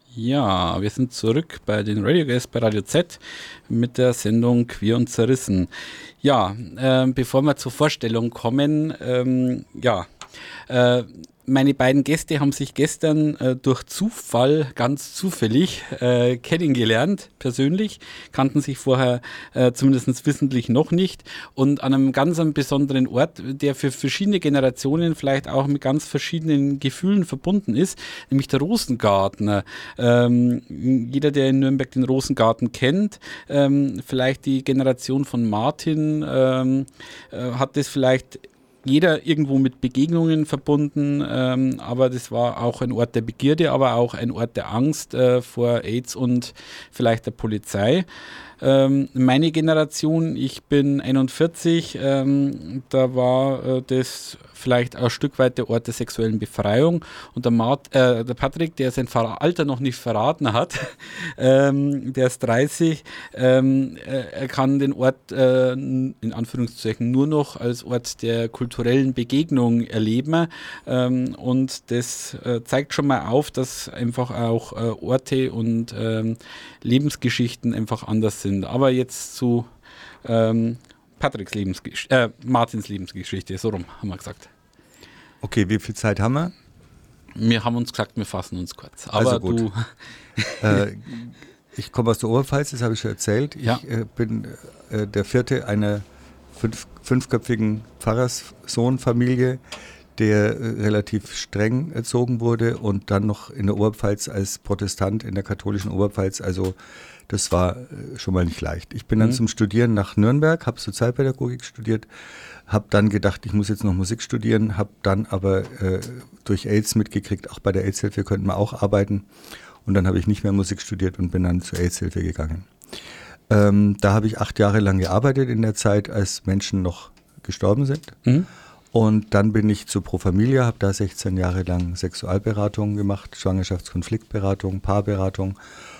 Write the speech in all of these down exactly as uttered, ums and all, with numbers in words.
Ja, wir sind zurück bei den Radio Guests bei Radio Z mit der Sendung Queer und Zerrissen. Ja, äh, bevor wir zur Vorstellung kommen, ähm, ja, äh, meine beiden Gäste haben sich gestern äh, durch Zufall, ganz zufällig, äh, kennengelernt, persönlich, kannten sich vorher äh, zumindest wissentlich noch nicht und an einem ganz einem besonderen Ort, der für verschiedene Generationen vielleicht auch mit ganz verschiedenen Gefühlen verbunden ist, nämlich der Rosengarten. Ähm, jeder, der in Nürnberg den Rosengarten kennt, ähm, vielleicht die Generation von Martin, ähm, äh, hat das vielleicht jeder irgendwo mit Begegnungen verbunden, ähm, aber das war auch ein Ort der Begierde, aber auch ein Ort der Angst äh, vor AIDS und vielleicht der Polizei. Ähm, meine Generation, ich bin einundvierzig, ähm, da war äh, das vielleicht ein Stück weit der Ort der sexuellen Befreiung und der, Mart, äh, der Patrick, der sein Alter noch nicht verraten hat, ähm, der ist dreißig, ähm, äh, er kann den Ort äh, in Anführungszeichen nur noch als Ort der kulturellen Begegnung erleben, ähm, und das äh, zeigt schon mal auf, dass einfach auch äh, Orte und ähm, Lebensgeschichten einfach anders sind. Aber jetzt zu ähm, Patricks Lebensgeschichte, äh, Martins Lebensgeschichte, so rum haben wir gesagt. Okay, wie viel Zeit haben wir? Wir haben uns gesagt, wir fassen uns kurz. Aber also gut. Du äh, ich komme aus der Oberpfalz, das habe ich schon erzählt. Ich ja. äh, bin äh, der vierte einer fünf, fünfköpfigen Pfarrerssohnfamilie, der äh, relativ streng erzogen wurde und dann noch in der Oberpfalz als Protestant in der katholischen Oberpfalz. Also das war äh, schon mal nicht leicht. Ich bin dann mhm. zum Studieren nach Nürnberg, habe Sozialpädagogik studiert, habe dann gedacht, ich muss jetzt noch Musik studieren, habe dann aber äh, durch AIDS mitgekriegt, auch bei der AIDS-Hilfe könnten wir auch arbeiten. Und dann habe ich nicht mehr Musik studiert und bin dann zur AIDS-Hilfe gegangen. Ähm, da habe ich acht Jahre lang gearbeitet in der Zeit, als Menschen noch gestorben sind. Mhm. Und dann bin ich zu Pro Familia, habe da sechzehn Jahre lang Sexualberatung gemacht, Schwangerschaftskonfliktberatung, Paarberatung.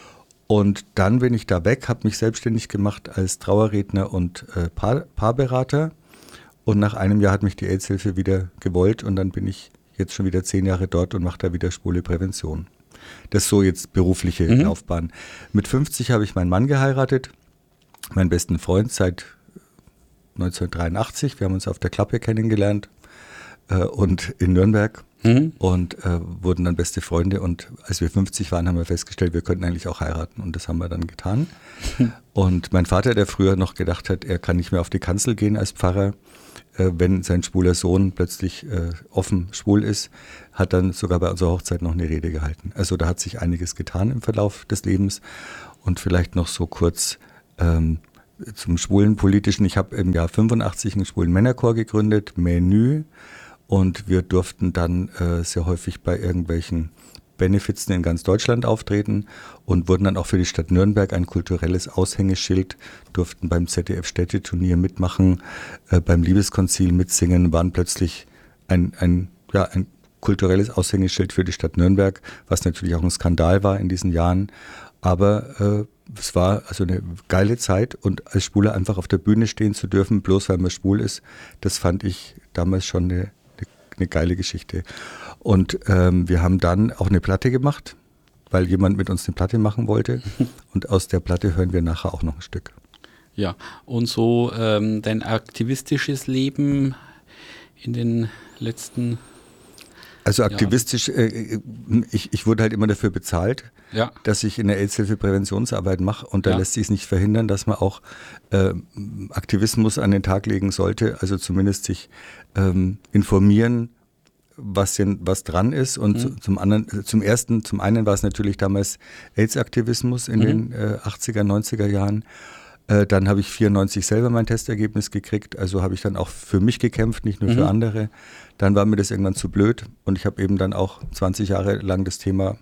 Und dann bin ich da weg, habe mich selbstständig gemacht als Trauerredner und äh, Paar, Paarberater. Und nach einem Jahr hat mich die AIDS-Hilfe wieder gewollt und dann bin ich jetzt schon wieder zehn Jahre dort und mache da wieder schwule Prävention. Das ist so jetzt berufliche mhm. Laufbahn. Mit fünfzig habe ich meinen Mann geheiratet, meinen besten Freund seit neunzehnhundertdreiundachtzig. Wir haben uns auf der Klappe kennengelernt äh, und in Nürnberg mhm. und äh, wurden dann beste Freunde. Und als wir fünfzig waren, haben wir festgestellt, wir könnten eigentlich auch heiraten. Und das haben wir dann getan. Mhm. Und mein Vater, der früher noch gedacht hat, er kann nicht mehr auf die Kanzel gehen als Pfarrer, äh, wenn sein schwuler Sohn plötzlich äh, offen schwul ist, hat dann sogar bei unserer Hochzeit noch eine Rede gehalten. Also da hat sich einiges getan im Verlauf des Lebens. Und vielleicht noch so kurz ähm, zum schwulen Politischen. Ich habe im Jahr fünfundachtzig einen schwulen Männerchor gegründet, Menü, und wir durften dann äh, sehr häufig bei irgendwelchen Benefits in ganz Deutschland auftreten und wurden dann auch für die Stadt Nürnberg ein kulturelles Aushängeschild, durften beim Z D F-Städteturnier mitmachen, äh, beim Liebeskonzil mitsingen, waren plötzlich ein, ein, ja, ein kulturelles Aushängeschild für die Stadt Nürnberg, was natürlich auch ein Skandal war in diesen Jahren, aber äh, es war also eine geile Zeit und als Schwuler einfach auf der Bühne stehen zu dürfen, bloß weil man schwul ist, das fand ich damals schon eine, eine, eine geile Geschichte. Und ähm, wir haben dann auch eine Platte gemacht, weil jemand mit uns eine Platte machen wollte und aus der Platte hören wir nachher auch noch ein Stück. Ja, und so ähm, dein aktivistisches Leben in den letzten Also aktivistisch, äh, ich, ich wurde halt immer dafür bezahlt, ja. dass ich in der AIDS-Hilfe Präventionsarbeit mache und da ja. lässt sich es nicht verhindern, dass man auch äh, Aktivismus an den Tag legen sollte, also zumindest sich ähm, informieren, was denn, was dran ist und mhm. zum anderen, zum ersten, zum einen war es natürlich damals AIDS-Aktivismus in mhm. den äh, achtziger, neunziger Jahren. Äh, dann habe ich vierundneunzig selber mein Testergebnis gekriegt, also habe ich dann auch für mich gekämpft, nicht nur mhm. für andere. Dann war mir das irgendwann zu blöd und ich habe eben dann auch zwanzig Jahre lang das Thema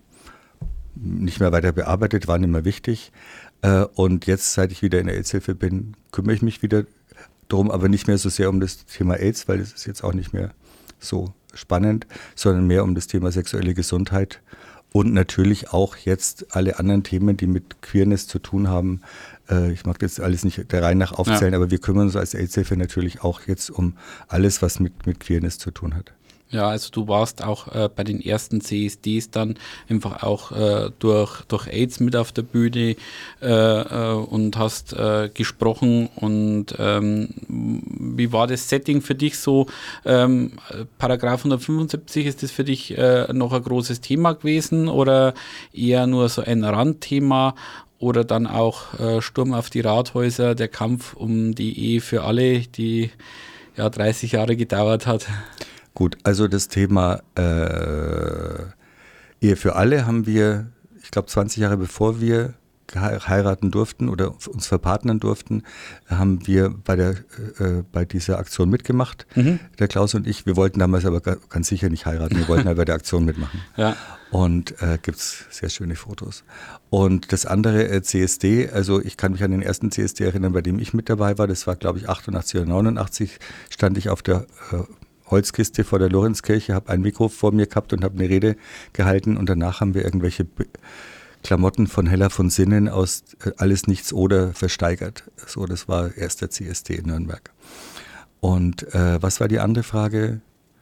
nicht mehr weiter bearbeitet, war nicht mehr wichtig. Und jetzt, seit ich wieder in der AIDS-Hilfe bin, kümmere ich mich wieder darum, aber nicht mehr so sehr um das Thema AIDS, weil das ist jetzt auch nicht mehr so spannend, sondern mehr um das Thema sexuelle Gesundheit und natürlich auch jetzt alle anderen Themen, die mit Queerness zu tun haben. Ich mag jetzt alles nicht der Reihe nach aufzählen, ja. aber wir kümmern uns als AIDS-Hilfe natürlich auch jetzt um alles, was mit, mit Queerness zu tun hat. Ja, also du warst auch äh, bei den ersten C S Ds dann einfach auch äh, durch, durch AIDS mit auf der Bühne äh, äh, und hast äh, gesprochen. Und ähm, wie war das Setting für dich so? Ähm, Paragraph hundertfünfundsiebzig, ist das für dich äh, noch ein großes Thema gewesen oder eher nur so ein Randthema? Oder dann auch äh, Sturm auf die Rathäuser, der Kampf um die Ehe für alle, die ja dreißig Jahre gedauert hat? Gut, also das Thema äh, Ehe für alle haben wir, ich glaube zwanzig Jahre bevor wir heiraten durften oder uns verpartnern durften, haben wir bei der äh, bei dieser Aktion mitgemacht, mhm. der Klaus und ich. Wir wollten damals aber ganz sicher nicht heiraten, wir wollten halt bei der Aktion mitmachen. Ja. Und äh, gibt es sehr schöne Fotos. Und das andere äh, C S D, also ich kann mich an den ersten C S D erinnern, bei dem ich mit dabei war, das war glaube ich achtundachtzig oder neunundachtzig, stand ich auf der äh, Holzkiste vor der Lorenzkirche, habe ein Mikro vor mir gehabt und habe eine Rede gehalten und danach haben wir irgendwelche B- Klamotten von Hella von Sinnen aus äh, Alles Nichts oder versteigert. So, das war erst der C S D in Nürnberg. Und äh, was war die andere Frage?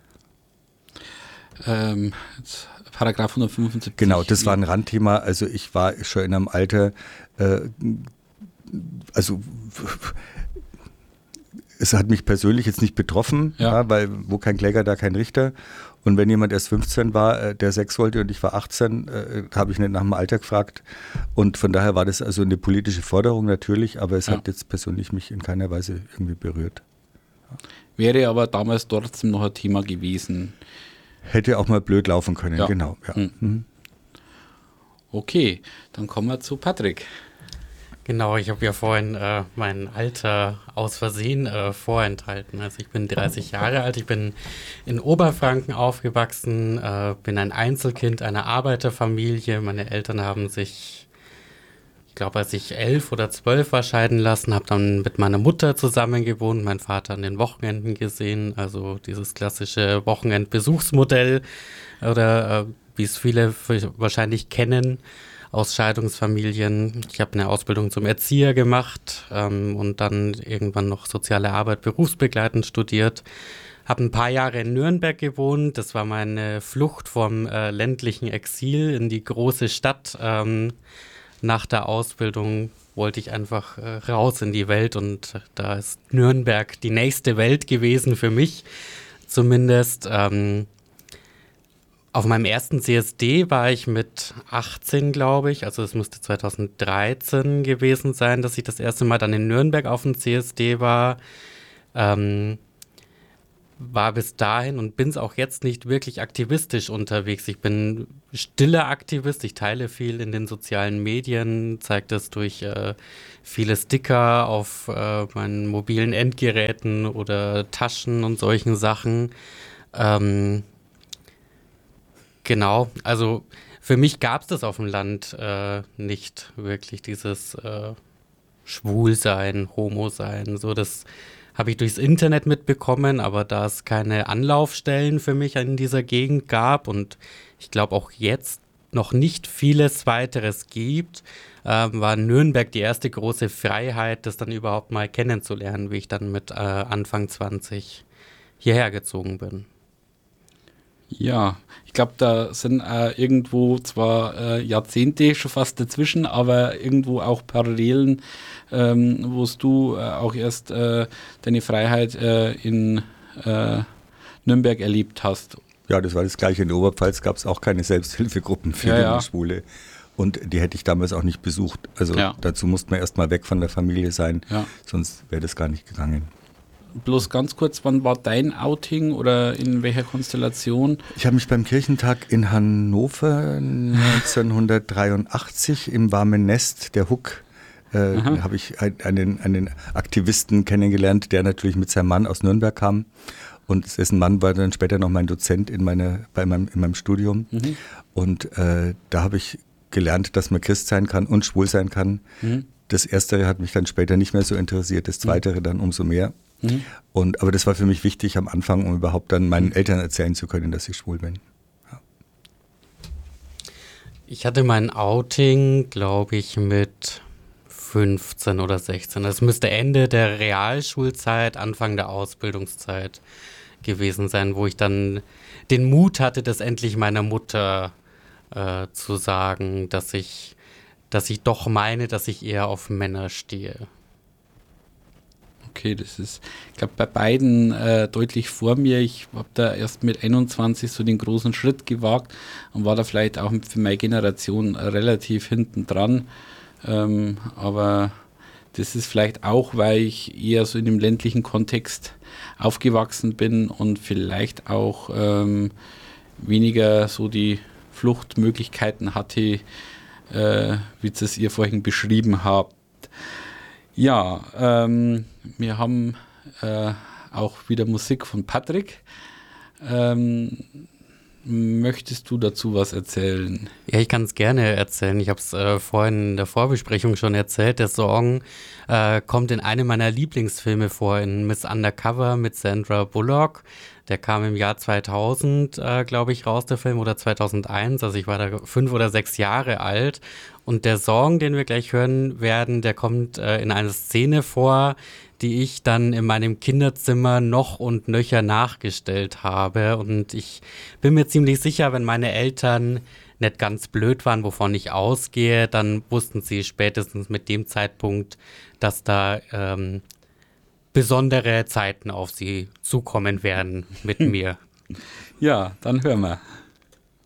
Ähm, Paragraph hundertfünfundsiebzig. Genau, das war ein Randthema. Also ich war schon in einem Alter, äh, also es hat mich persönlich jetzt nicht betroffen, ja. Ja, weil wo kein Kläger, da kein Richter. Und wenn jemand erst fünfzehn war, äh, der Sex wollte und ich war achtzehn, äh, habe ich nicht nach dem Alter gefragt. Und von daher war das also eine politische Forderung natürlich, aber es ja. hat jetzt persönlich mich in keiner Weise irgendwie berührt. Ja. Wäre aber damals trotzdem noch ein Thema gewesen. Hätte auch mal blöd laufen können, ja. Genau. Ja. Hm. Mhm. Okay, dann kommen wir zu Patrick. Genau, ich habe ja vorhin äh, mein Alter aus Versehen äh, vorenthalten. Also ich bin dreißig Jahre alt, ich bin in Oberfranken aufgewachsen, äh, bin ein Einzelkind einer Arbeiterfamilie. Meine Eltern haben sich, ich glaube, als ich elf oder zwölf war, scheiden lassen, habe dann mit meiner Mutter zusammen gewohnt, meinen Vater an den Wochenenden gesehen. Also dieses klassische Wochenendbesuchsmodell oder äh, wie es viele wahrscheinlich kennen aus Scheidungsfamilien. Ich habe eine Ausbildung zum Erzieher gemacht ähm, und dann irgendwann noch soziale Arbeit berufsbegleitend studiert. Habe ein paar Jahre in Nürnberg gewohnt. Das war meine Flucht vom äh, ländlichen Exil in die große Stadt. Ähm, nach der Ausbildung wollte ich einfach äh, raus in die Welt und da ist Nürnberg die nächste Welt gewesen für mich zumindest. Ähm, Auf meinem ersten C S D war ich mit achtzehn, glaube ich, also es müsste zweitausenddreizehn gewesen sein, dass ich das erste Mal dann in Nürnberg auf dem C S D war. Ähm, war bis dahin und bin es auch jetzt nicht wirklich aktivistisch unterwegs. Ich bin stiller Aktivist, ich teile viel in den sozialen Medien, zeige das durch äh, viele Sticker auf äh, meinen mobilen Endgeräten oder Taschen und solchen Sachen. Ähm, Genau, also für mich gab es das auf dem Land äh, nicht wirklich, dieses äh, Schwulsein, Homo-Sein, so das habe ich durchs Internet mitbekommen, aber da es keine Anlaufstellen für mich in dieser Gegend gab und ich glaube auch jetzt noch nicht vieles weiteres gibt, äh, war Nürnberg die erste große Freiheit, das dann überhaupt mal kennenzulernen, wie ich dann mit äh, Anfang zwanzig hierher gezogen bin. Ja, ich glaube, da sind äh, irgendwo zwar äh, Jahrzehnte schon fast dazwischen, aber irgendwo auch Parallelen, ähm, wo du äh, auch erst äh, deine Freiheit äh, in äh, Nürnberg erlebt hast. Ja, das war das Gleiche. In der Oberpfalz gab es auch keine Selbsthilfegruppen für ja, ja. Schwule. Und die hätte ich damals auch nicht besucht. Also ja. dazu musste man erst mal weg von der Familie sein, ja. sonst wäre das gar nicht gegangen. Bloß ganz kurz, wann war dein Outing oder in welcher Konstellation? Ich habe mich beim Kirchentag in Hannover neunzehnhundertdreiundachtzig im warmen Nest der Huck, äh, habe ich einen, einen Aktivisten kennengelernt, der natürlich mit seinem Mann aus Nürnberg kam. Und dessen Mann war dann später noch mein Dozent in, meine, bei meinem, in meinem Studium. Mhm. Und äh, da habe ich gelernt, dass man Christ sein kann und schwul sein kann. Mhm. Das Erstere hat mich dann später nicht mehr so interessiert, das Zweitere dann umso mehr. Mhm. Und, aber das war für mich wichtig am Anfang, um überhaupt dann meinen Eltern erzählen zu können, dass ich schwul bin. Ja. Ich hatte mein Outing, glaube ich, mit fünfzehn oder sechzehn. Das müsste Ende der Realschulzeit, Anfang der Ausbildungszeit gewesen sein, wo ich dann den Mut hatte, das endlich meiner Mutter äh, zu sagen, dass ich, dass ich doch meine, dass ich eher auf Männer stehe. Okay, das ist, ich glaube, bei beiden äh, deutlich vor mir. Ich habe da erst mit einundzwanzig so den großen Schritt gewagt und war da vielleicht auch für meine Generation relativ hinten dran. Ähm, aber das ist vielleicht auch, weil ich eher so in dem ländlichen Kontext aufgewachsen bin und vielleicht auch ähm, weniger so die Fluchtmöglichkeiten hatte, äh, wie es ihr vorhin beschrieben habt. Ja, ähm, wir haben äh, auch wieder Musik von Patrick. Ähm, möchtest du dazu was erzählen? Ja, ich kann es gerne erzählen. Ich habe es äh, vorhin in der Vorbesprechung schon erzählt. Der Song äh, kommt in einem meiner Lieblingsfilme vor, in Miss Undercover mit Sandra Bullock. Der kam im Jahr zweitausend, äh, glaube ich, raus, der Film, oder zweitausendeins. Also ich war da fünf oder sechs Jahre alt. Und der Song, den wir gleich hören werden, der kommt äh, in einer Szene vor, die ich dann in meinem Kinderzimmer noch und nöcher nachgestellt habe. Und ich bin mir ziemlich sicher, wenn meine Eltern nicht ganz blöd waren, wovon ich ausgehe, dann wussten sie spätestens mit dem Zeitpunkt, dass da ähm, besondere Zeiten auf sie zukommen werden mit mir. Ja, dann hören wir.